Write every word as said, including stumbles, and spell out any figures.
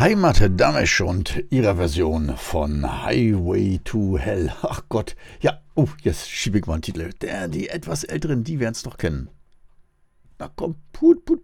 Heimat Damesch und ihrer Version von Highway to Hell. Ach Gott, ja, oh, jetzt schiebe ich mal einen Titel. Der, die etwas Älteren, die werden es noch kennen. Na komm, put, put,